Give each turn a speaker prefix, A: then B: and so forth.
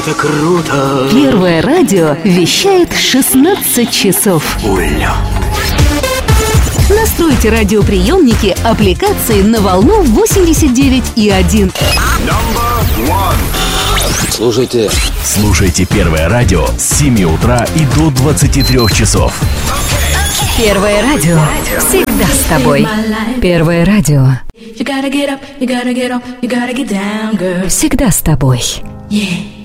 A: это круто!
B: Первое радио вещает 16 часов.
A: Уля!
B: Настройте радиоприемники аппликации на волну 89,1.
C: Слушайте Первое радио с 7 утра и до 23 часов.
B: Первое радио всегда с тобой. Первое радио всегда с тобой.